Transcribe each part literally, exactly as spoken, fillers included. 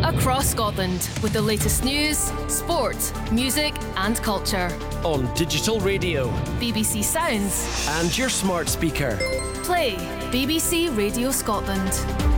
across Scotland with the latest news, sport, music and culture. On digital radio, B B C Sounds and your smart speaker. Play B B C Radio Scotland.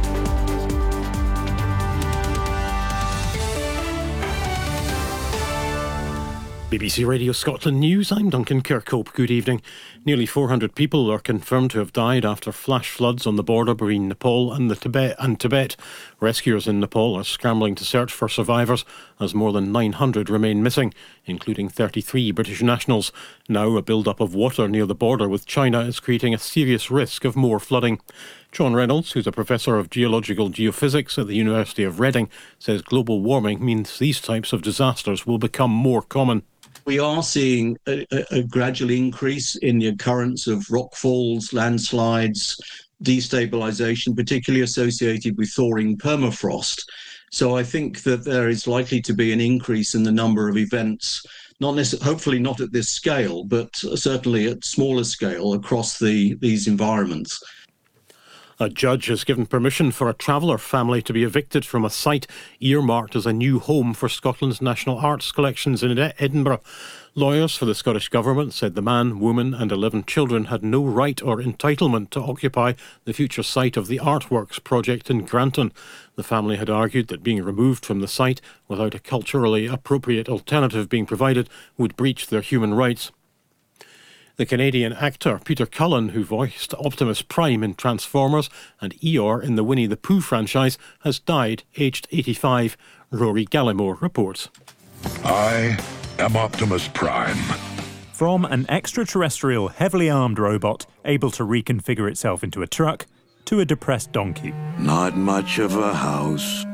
B B C Radio Scotland News, I'm Duncan Kirkhope. Good evening. Nearly four hundred people are confirmed to have died after flash floods on the border between Nepal and the Tibet and Tibet. Rescuers in Nepal are scrambling to search for survivors as more than nine hundred remain missing, including thirty-three British nationals. Now a build-up of water near the border with China is creating a serious risk of more flooding. John Reynolds, who's a professor of geological geophysics at the University of Reading, says global warming means these types of disasters will become more common. We are seeing a, a, a gradual increase in the occurrence of rockfalls, landslides, destabilisation, particularly associated with thawing permafrost. So I think that there is likely to be an increase in the number of events, not necessarily, hopefully not at this scale, but certainly at smaller scale across the, these environments. A judge has given permission for a traveller family to be evicted from a site earmarked as a new home for Scotland's National Arts collections in Edinburgh. Lawyers for the Scottish Government said the man, woman and eleven children had no right or entitlement to occupy the future site of the Artworks project in Granton. The family had argued that being removed from the site without a culturally appropriate alternative being provided would breach their human rights. The Canadian actor Peter Cullen, who voiced Optimus Prime in Transformers and Eeyore in the Winnie the Pooh franchise, has died, aged eighty-five. Rory Gallimore reports. I am Optimus Prime. From an extraterrestrial, heavily armed robot able to reconfigure itself into a truck, to a depressed donkey. Not much of a house.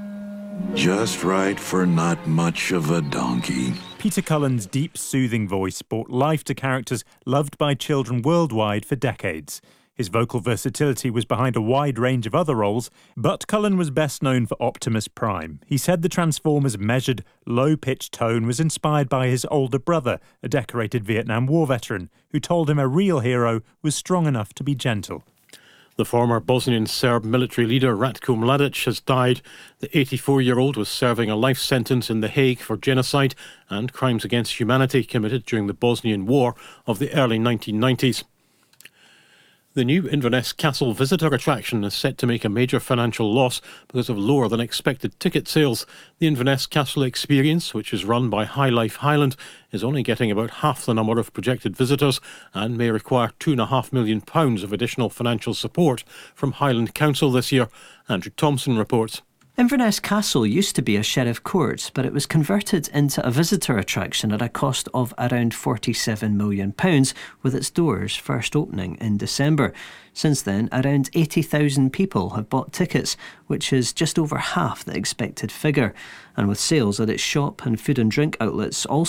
Just right for not much of a donkey. Peter Cullen's deep, soothing voice brought life to characters loved by children worldwide for decades. His vocal versatility was behind a wide range of other roles, but Cullen was best known for Optimus Prime. He said the Transformers' measured, low-pitched tone was inspired by his older brother, a decorated Vietnam War veteran, who told him a real hero was strong enough to be gentle. The former Bosnian Serb military leader Ratko Mladic has died. The eighty-four-year-old was serving a life sentence in The Hague for genocide and crimes against humanity committed during the Bosnian War of the early nineteen nineties. The new Inverness Castle visitor attraction is set to make a major financial loss because of lower than expected ticket sales. The Inverness Castle experience, which is run by High Life Highland, is only getting about half the number of projected visitors and may require two and a half million pounds of additional financial support from Highland Council this year. Andrew Thompson reports. Inverness Castle used to be a sheriff court, but it was converted into a visitor attraction at a cost of around forty-seven million pounds, with its doors first opening in December. Since then, around eighty thousand people have bought tickets, which is just over half the expected figure. And with sales at its shop and food and drink outlets also